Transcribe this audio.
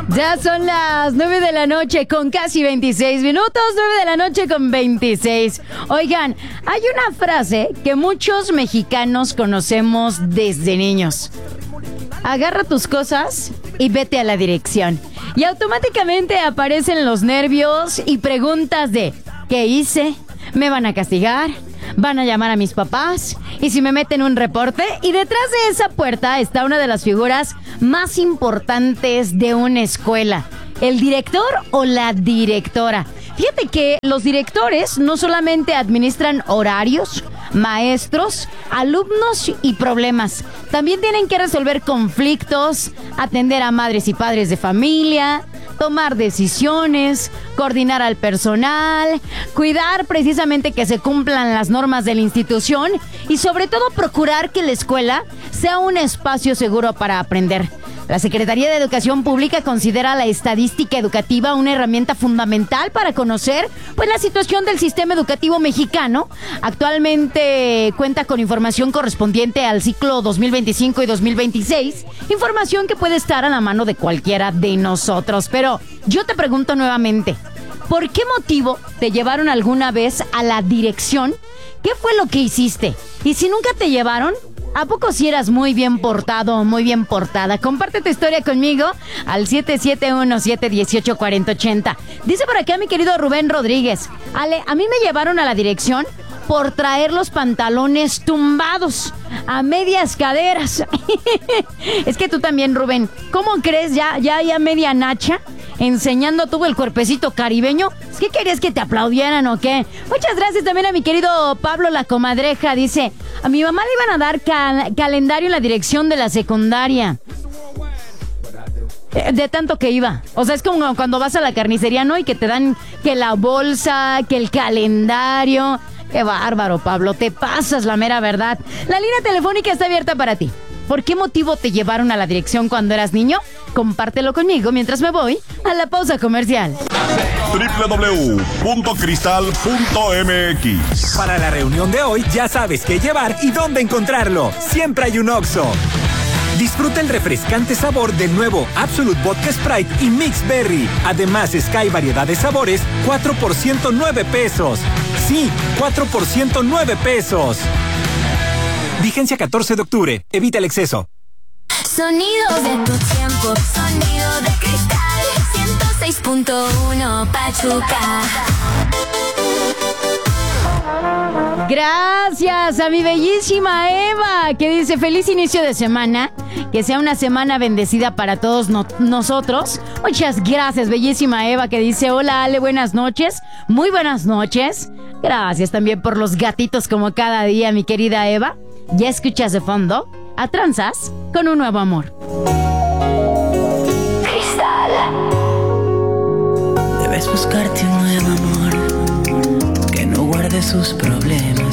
Ya son las 9 de la noche con casi 26 minutos, 9 de la noche con 26. Oigan, hay una frase que muchos mexicanos conocemos desde niños. Agarra tus cosas y vete a la dirección. Y automáticamente aparecen los nervios y preguntas de ¿qué hice? ¿Me van a castigar? ¿Van a llamar a mis papás? ¿Y si me meten un reporte? Y detrás de esa puerta está una de las figuras más importantes de una escuela. ¿El director o la directora? Fíjate que los directores no solamente administran horarios, maestros, alumnos y problemas. También tienen que resolver conflictos, atender a madres y padres de familia, tomar decisiones, coordinar al personal, cuidar precisamente que se cumplan las normas de la institución y sobre todo procurar que la escuela sea un espacio seguro para aprender. La Secretaría de Educación Pública considera la estadística educativa una herramienta fundamental para conocer la situación del sistema educativo mexicano. Actualmente cuenta con información correspondiente al ciclo 2025 y 2026, información que puede estar a la mano de cualquiera de nosotros. Pero yo te pregunto nuevamente, ¿por qué motivo te llevaron alguna vez a la dirección? ¿Qué fue lo que hiciste? Y si nunca te llevaron, ¿a poco si eras muy bien portado o muy bien portada? Comparte tu historia conmigo al 771-718-4080. Dice por acá mi querido Rubén Rodríguez: Ale, a mí me llevaron a la dirección por traer los pantalones tumbados a medias caderas. Es que tú también, Rubén, ¿cómo crees? Ya a media nacha, enseñando todo el cuerpecito caribeño. ¿Qué querías, que te aplaudieran o qué? Muchas gracias también a mi querido Pablo La Comadreja. Dice: a mi mamá le iban a dar calendario en la dirección de la secundaria. De tanto que iba. O sea, es como cuando vas a la carnicería, ¿no? Y que te dan que la bolsa, que el calendario. Qué bárbaro, Pablo, te pasas, la mera verdad. La línea telefónica está abierta para ti. ¿Por qué motivo te llevaron a la dirección cuando eras niño? Compártelo conmigo mientras me voy a la pausa comercial. www.cristal.mx. Para la reunión de hoy ya sabes qué llevar y dónde encontrarlo. Siempre hay un Oxxo. Disfruta el refrescante sabor del nuevo Absolut Vodka Sprite y Mix Berry. Además, Sky variedad de sabores, 4 por 109 pesos. Sí, 4 por 109 pesos. Vigencia 14 de octubre. Evita el exceso. Sonidos de tu tiempo. Sonido de Cristal. 106.1 Pachuca. Gracias a mi bellísima Eva, que dice: feliz inicio de semana, que sea una semana bendecida para todos nosotros. Muchas gracias, bellísima Eva, que dice: hola Ale, buenas noches, muy buenas noches. Gracias también por los gatitos como cada día, mi querida Eva. Ya escuchas de fondo a Tranzas con un nuevo amor.